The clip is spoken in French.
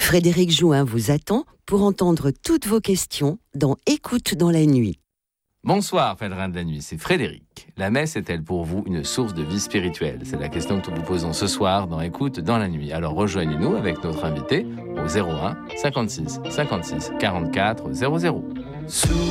Frédéric Jouin vous attend pour entendre toutes vos questions dans Écoute dans la nuit. Bonsoir, pèlerins de la nuit, c'est Frédéric. La messe est-elle pour vous une source de vie spirituelle? C'est la question que nous vous posons ce soir dans Écoute dans la nuit. Alors rejoignez-nous avec notre invité au 01 56 56 44 00.